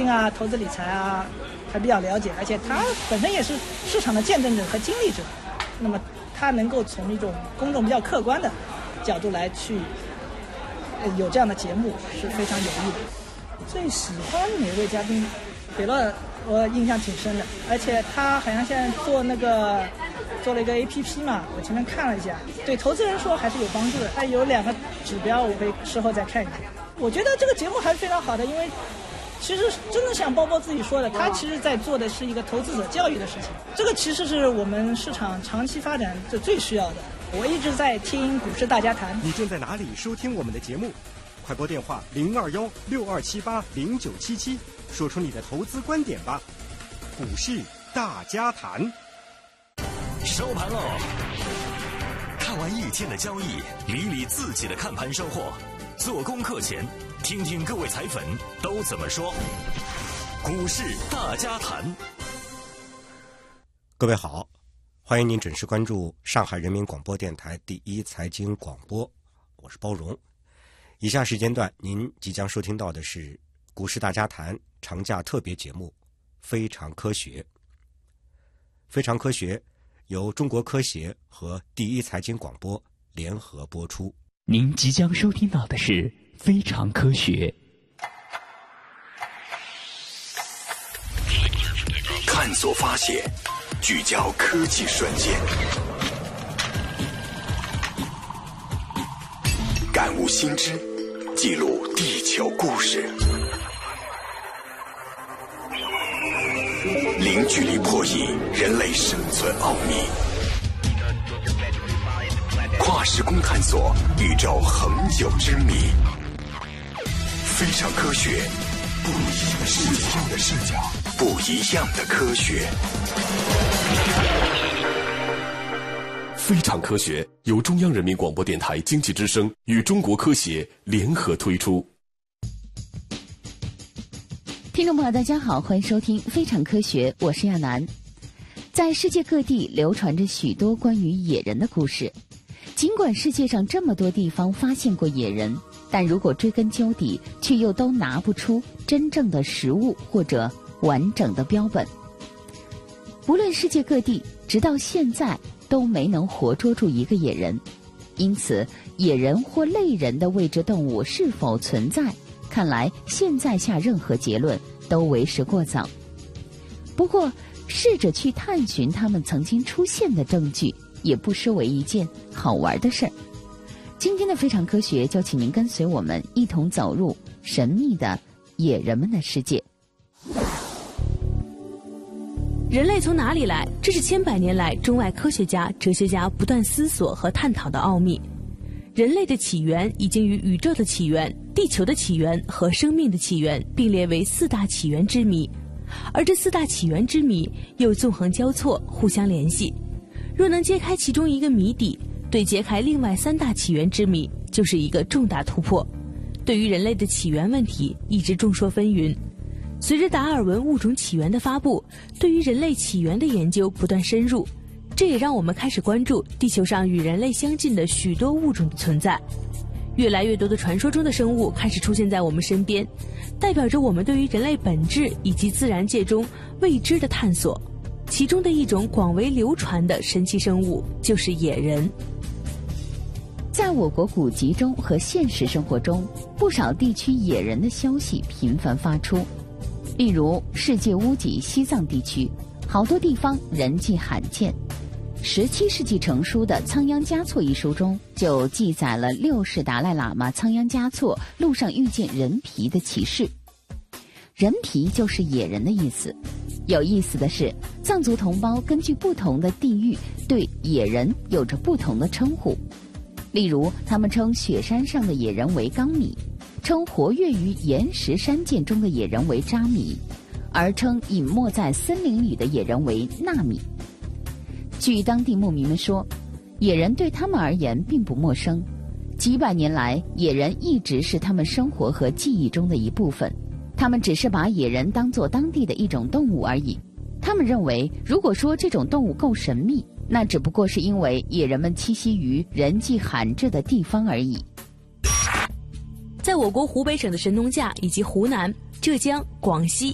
金啊、投资理财啊还比较了解，而且他本身也是市场的见证者和经历者，那么他能够从一种公众比较客观的角度来去有这样的节目是非常有益的。最喜欢哪位嘉宾？北乐我印象挺深的，而且他好像现在做了一个 APP 嘛，我前面看了一下，对投资人说还是有帮助的。他有2个指标，我可以事后再看一看。我觉得这个节目还是非常好的，因为其实真的像包包自己说的，他其实在做的是一个投资者教育的事情，这个其实是我们市场长期发展最需要的。我一直在听股市大家谈。 你正在哪里收听我们的节目？快拨电话021-6278-0977，说出你的投资观点吧。股市大家谈。 收盘喽！看完一天的交易，理理自己的看盘收获。做功课前，听听各位彩粉都怎么说。股市大家谈。 各位好，欢迎您准时关注上海人民广播电台第一财经广播，我是包荣。以下时间段您即将收听到的是股市大家谈长假特别节目非常科学。非常科学由中国科协和第一财经广播联合播出。 您即将收听到的是非常科学。 探索发现，聚焦科技瞬间，感悟新知，记录地球故事，零距离破译人类生存奥秘，跨时空探索宇宙恒久之谜。非常科学，不一样的视角，不一样的科学。 非常科学由中央人民广播电台经济之声与中国科协联合推出。 听众朋友大家好，欢迎收听非常科学，我是亚楠。在世界各地流传着许多关于野人的故事。尽管世界上这么多地方发现过野人，但如果追根究底，却又都拿不出真正的实物或者完整的标本。无论世界各地，直到现在都没能活捉住一个野人。因此，野人或类人的未知动物是否存在，看来现在下任何结论都为时过早。不过，试着去探寻它们曾经出现的证据，也不失为一件好玩的事儿。今天的非常科学就请您跟随我们一同走入神秘的野人们的世界。 人类从哪里来？这是千百年来中外科学家、哲学家不断思索和探讨的奥秘。人类的起源已经与宇宙的起源、地球的起源和生命的起源并列为4大起源之谜，而这4大起源之谜又纵横交错，互相联系。若能揭开其中一个谜底，对揭开另外3大起源之谜就是一个重大突破。对于人类的起源问题，一直众说纷纭。随着达尔文物种起源的发布，对于人类起源的研究不断深入，这也让我们开始关注地球上与人类相近的许多物种的存在。越来越多的传说中的生物开始出现在我们身边，代表着我们对于人类本质以及自然界中未知的探索。其中的一种广为流传的神奇生物就是野人。 在我国古籍中和现实生活中，不少地区野人的消息频繁发出。例如世界屋脊西藏地区，好多地方人迹罕见。17世纪成书的《仓央嘉措》一书中就记载了6世达赖喇嘛仓央嘉措路上遇见人皮的奇事。人皮就是野人的意思。有意思的是，藏族同胞根据不同的地域对野人有着不同的称呼。例如，他们称雪山上的野人为冈米，称活跃于岩石山涧中的野人为扎米，而称隐没在森林里的野人为纳米。据当地牧民们说，野人对他们而言并不陌生，几百年来，野人一直是他们生活和记忆中的一部分。他们只是把野人当作当地的一种动物而已。他们认为，如果说这种动物够神秘，那只不过是因为野人们栖息于人迹罕至的地方而已。 在我国湖北省的神农架以及湖南、浙江、广西、